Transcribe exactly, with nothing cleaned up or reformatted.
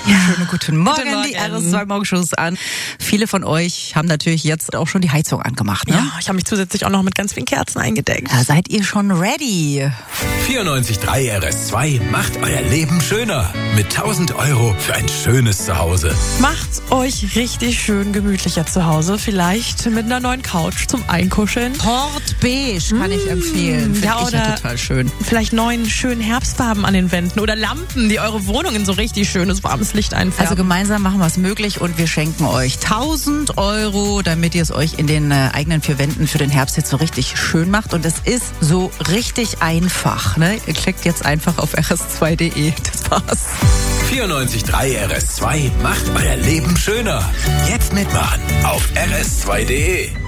Ja, schönen guten Morgen, Guten Morgen. die R S zwei Morgenshow ist an. Viele von euch haben natürlich jetzt auch schon die Heizung angemacht, ne? Ja, ich habe mich zusätzlich auch noch mit ganz vielen Kerzen eingedeckt. Ja, seid ihr schon ready? vierundneunzig Komma drei R S zwei macht euer Leben schöner. Mit tausend Euro für ein schönes Zuhause. Macht's euch richtig schön gemütlicher zu Hause. Vielleicht mit einer neuen Couch zum Einkuscheln. Port Beige kann ich empfehlen. Finde Ja, ich ja oder total schön. Vielleicht neuen schönen Herbstfarben an den Wänden oder Lampen, die eure Wohnung in so richtig schönes warmes Licht einfärben. Also gemeinsam machen wir es möglich und wir schenken euch tausend Euro, damit ihr es euch in den äh, eigenen vier Wänden für den Herbst jetzt so richtig schön macht. Und es ist so richtig einfach, ne? Ihr klickt jetzt einfach auf r s zwei punkt d e. Das war's. vierundneunzig Komma drei R S zwei macht euer Leben schöner. Jetzt mitmachen auf r s zwei punkt d e.